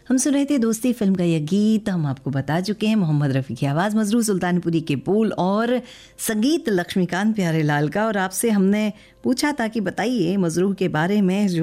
हम सुन रहे थे दोस्ती फिल्म का यह गीत। हम आपको बता चुके हैं मोहम्मद रफ़ी की आवाज़, मजरू सुल्तानपुरी के बोल और संगीत लक्ष्मीकांत प्यारेलाल का। और आपसे हमने पूछा था कि बताइए मजरू के बारे में, जो